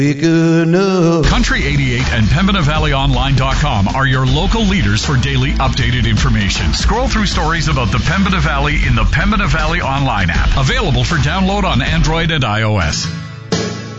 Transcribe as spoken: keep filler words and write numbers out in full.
Country eighty-eight and Pembina Valley Online dot com are your local leaders for daily updated information. Scroll through stories about the Pembina Valley in the Pembina Valley Online app, available for download on Android and iOS.